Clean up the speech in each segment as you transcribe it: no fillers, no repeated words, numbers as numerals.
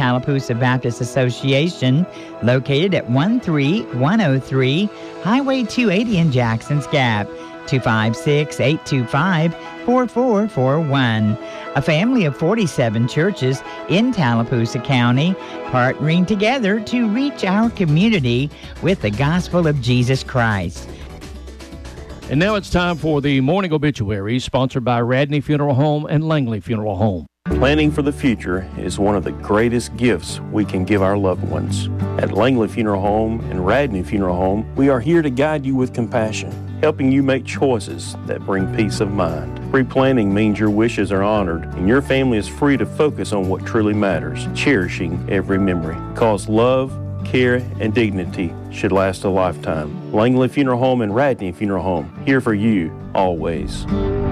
Tallapoosa Baptist Association, located at 13103 Highway 280 in Jackson's Gap, 256-825-4441. A family of 47 churches in Tallapoosa County, partnering together to reach our community with the gospel of Jesus Christ. And now it's time for the morning obituary, sponsored by Radney Funeral Home and Langley Funeral Home. Planning for the future is one of the greatest gifts we can give our loved ones. At Langley Funeral Home and Radney Funeral Home, we are here to guide you with compassion, helping you make choices that bring peace of mind. Pre-planning means your wishes are honored and your family is free to focus on what truly matters, cherishing every memory. Because love, care, and dignity should last a lifetime. Langley Funeral Home and Radney Funeral Home, here for you, always.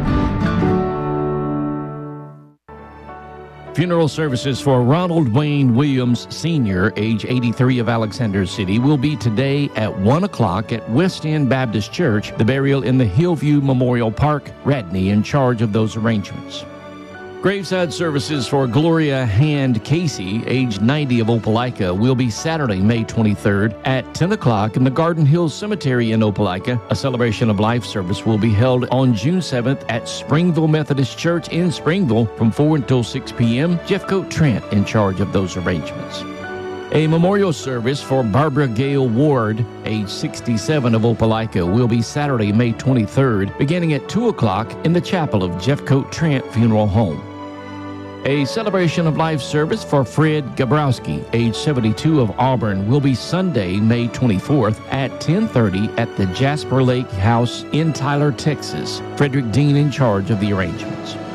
Funeral services for Ronald Wayne Williams Sr., age 83 of Alexander City, will be today at 1 o'clock at West End Baptist Church, the burial in the Hillview Memorial Park. Radney in charge of those arrangements. Graveside services for Gloria Hand Casey, age 90 of Opelika, will be Saturday, May 23rd at 10 o'clock in the Garden Hills Cemetery in Opelika. A celebration of life service will be held on June 7th at Springville Methodist Church in Springville from 4 until 6 p.m. Jeffcoat Trent in charge of those arrangements. A memorial service for Barbara Gale Ward, age 67 of Opelika, will be Saturday, May 23rd, beginning at 2 o'clock in the chapel of Jeffcoat Trent Funeral Home. A celebration of life service for Fred Gabrowski, age 72 of Auburn, will be Sunday, May 24th at 10:30 at the Jasper Lake House in Tyler, Texas. Frederick Dean in charge of the arrangements.